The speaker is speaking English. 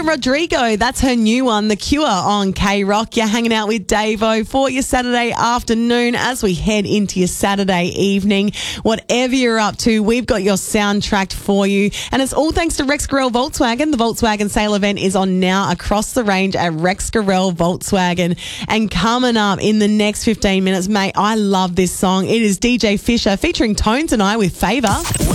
Rodrigo, that's her new one, The Cure on K-Rock. You're hanging out with Davo for your Saturday afternoon as we head into your Saturday evening. Whatever you're up to, we've got your soundtrack for you. And it's all thanks to Rex Gorell Volkswagen. The Volkswagen sale event is on now across the range at Rex Gorell Volkswagen. And coming up in the next 15 minutes, mate, I love this song. It is DJ Fisher featuring Tones and I with Favour.